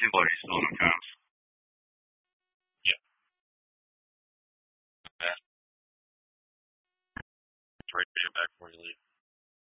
busybody still on the Cavs. Yeah. Right back before you leave.